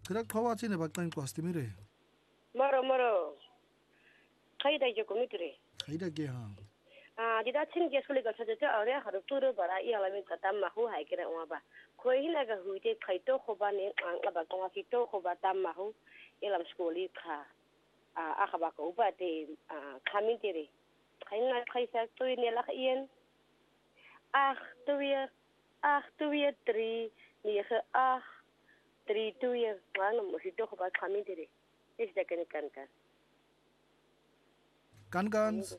그닥 파와치네 박단 코스티미레 머러 카이다 이제 고미트레 카이다게 하 디다 친게 소리가 찾아져 어레 하루 뚜르 바라 이알라미 가담마 후 하이게라 와바 코이나가 후이데 카이토 코바네 안가바 통아 키토 코바담마 후 이람 스콜리 카 아카바 코바데 카미테레 카이나 카이사 토이네 라이엔 ach 3 9 3 2 ngano mosito ko ba kami dire is da kan 간간스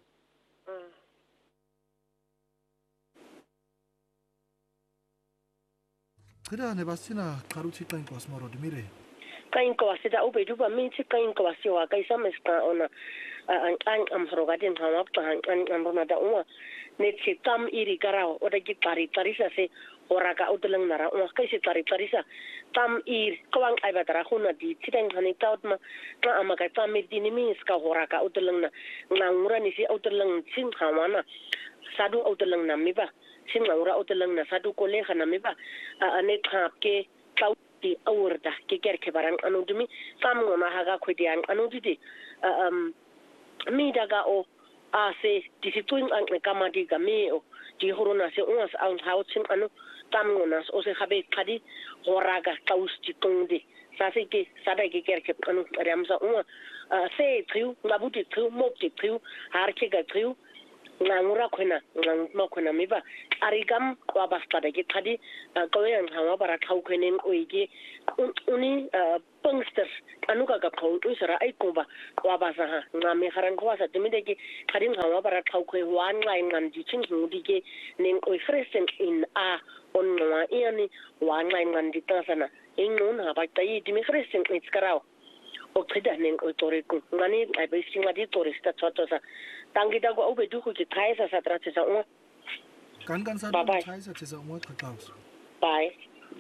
그래 네바시나 카루치탄 코스모로 디미레 kain ko asida ube duba min ci kain ko asiwa kai sameska ona an am hrogadin hamap ta an rona da uma ne ci tam iri garao oda gi tarisa se oraga udelang nara uma kai se tarisa tam ir kawang ai batara huna di tideng hani taut ma ka amaga tam dini mi ska oraga udelang na ngura ni si udelang chin hawana sadu udelang na mi ba chin ngura udelang na sadu ko le khana mi ba ane khap ke di awurda ke gerke barang anudumi samu na haga kwedian anudidi mi daga o ase disituin ang kamadi gameo di horona se unas ang hautin anu tamunas o se habe kadi horaga kaus di tongdi sase ke sada ke gerke anu ramsa uma se triu ngabuti triu mopti triu harke ga triu ngura khona ngma khona miba arigam kwa basta de kadi koyan hawa bara thau khenen oige uni pungster anuka ga khau usara ai ko ba kwa basa ha ngame kharan kwa sa demide ki kharin hawa bara thau khoi wan lai ngam ji chin hudi ke nen oi freshen in a on wa yani wan lai ngam di tasana ingun ha ba tai dimi freshen it's karao o khida nen oi tore ku ngani ai be singa di tore sta chotosa tangida go obe duku ki thaisa satrate sa o 간간 사도 차이사 제사 뭐 가까우스 bye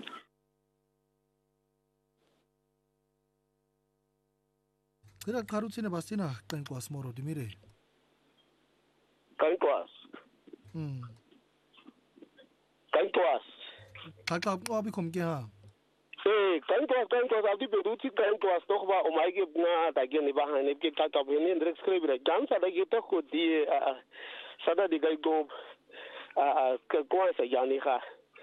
그래 카루치네 바시나 깐 코스모로 디미레 kankuas 가까 어비 콤게하 kankuas abdi beduti kankuas to ba o mai ge na da ge ni ba ha ne ke ta ta be ne ndrex scribe gan sa da ge to ko di sada di gai go ka kwa sa yani ha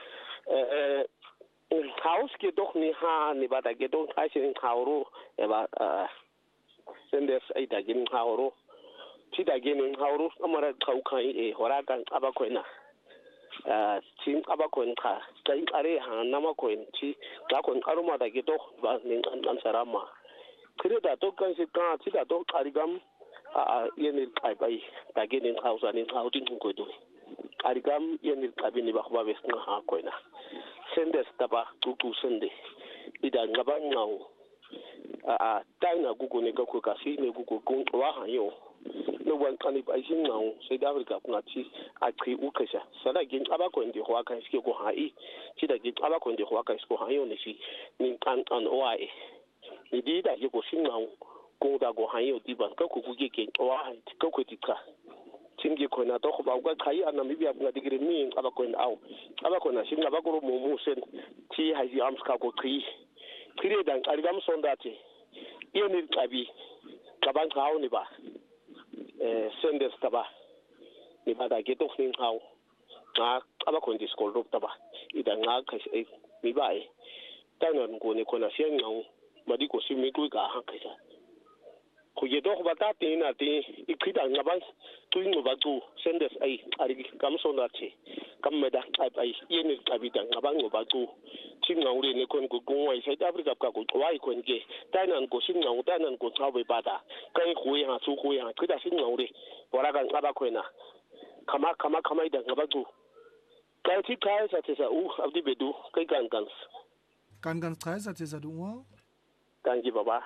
haus ke doch ni ha ni ba da ge doch ai sin hauru e ba sendes ai da ge ni hauru ti da ge ni hauru amara khau khai e hora kan aba ko na tin aba ko nka kai are ha na ma ko ti ga ko aruma da ge doch ba ni an sarama kire da to kan si ka ti da to arigam yeni ai bai da ge ni hausa ni hautin ko do arigam yeni kabini ba ba bes na ha ko na sendes taba tutu sende ida ngaba ngau taina gugu ne ga ko ka si ne gugu kun wa ha yo no wan kan ba shin ngau sai da afrika kuna ci a kai ukasha sada gin aba ko ndi ho kan shi ko ha i ci da gin aba ko ndi ho kan shi ko ha yo ne shi ni kan an oai ni di da ko shin ngau ko da go ha yo di ban ka ku ge ke wa ka ko ti ka tingi ko na to ko ba ga kai an mi biya ga digire mi aba ko na au aba ko na shin aba ko mo mo sen ti ha ji am ska ko tri kire dan arigam sondate yeni tabi kaban kawo ni ba sendes taba ni ba da ge to ning hawo na aba ko ndi school rop taba ida nga ka mi ba e tanon ko ni ko na sien ngau ma di ko si mi ku ga ha ka sa ko ye do ba ta ti na ti ikida nga ba tu ngo ba tu sendes ai ari kam sondate kam me da ai yeni tabi da nga ba ngo ba tu ngau le ne kon ko gongwai sai afrika ka ko wai kon ge tanan ko sin ngau tanan ko tsawe bada kai hui ha su hui ha kida sin ngau le wala ga ngaba ko na kama da ngaba tu kai ti kai sa tsa abdi bedu kai kan trai sa tsa du wa kan ji baba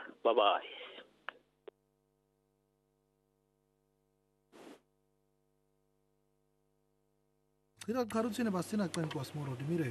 그래 카루치네 바시나 깐 코스모로 디미레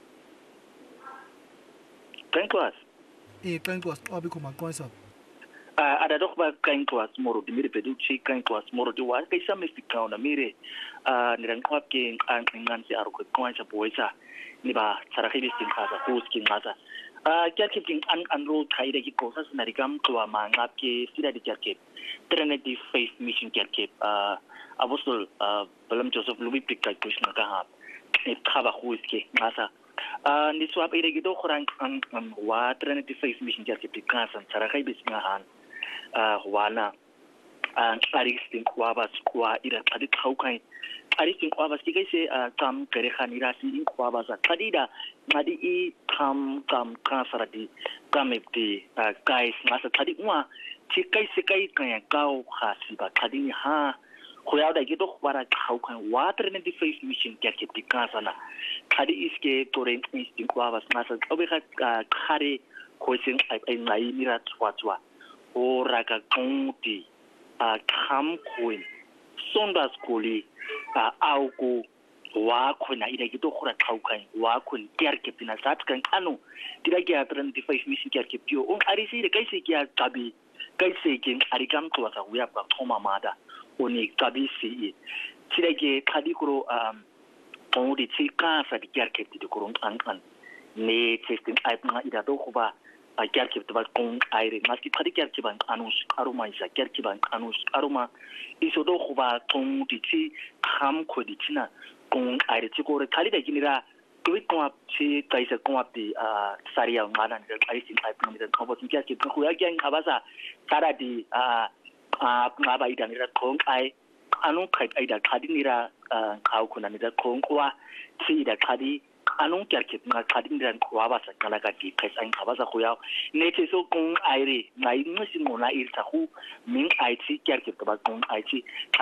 kankuas 깐 코스 어비 코마 코이사 ada doch ba kain kelas moro di mire pedu chi kain kelas moro di wa kai sa mestika na mire ni ran kwap ke an ngan si aru ko ko sa boisa ni ba sara kai bistin kasa ko skin masa kya ke king an ro kai de ki ko sa na rigam ko ma ngap ke sida di kya ke Trinity Faith Mission kya ke Apostle Balam Joseph Louis Pika Krishna ka ha ni khaba ko ski masa ni swap ire gi do khran wa Trinity Faith Mission kya ke pikansan sara kai bistin han wana aristin kwabas kwa ira tadi khaukai aristin kwabas ki kaise kam kare khanira sin kwabas tadida ngadi I kam kasaradi kamepti guys ngasa tadi wa ti kaise kai kan kau khasi ba tadi ha khoya da gi do bara khaukai water in the face mission kya ke kasana tadi iske tore instin kwabas ngasa obe khare khoisin ai ngai mira twatwa o raga konti kam kuin sonda skuli auku wa kuna ida gitu khura khaukai wa kun kerke pina sat kan anu tira ke atran di face mission kerke pio on arisi de kaise ke tabi kaise ke arikam to sa uya ba thoma mada oni tabi si tira ke khadi kuro on di tsika sa di kerke di kuro an ne testing ai ma ida do khuba kerke to ba kon aire maski khadi kerke ban anus aruma isa kerke ban anus aruma iso do khuba ton di ti kham ko di tina kon aire ti ko re khali da kinira ko ko ti kaisa ko apti saria ngana ni ai sin ai pun mi da ko bo kerke ko ya gen abasa tara di ngaba ida ni da kon ai anu kai ida khadi ni ra khau kuna ni da kon kwa ti da khadi anong kerke nga khadin ran khwa sa kala ka ti kai sang khaba sa khoya ne che so kong aire ngai ngsi mona ir sa khu ming ai chi kerke ba kong ai chi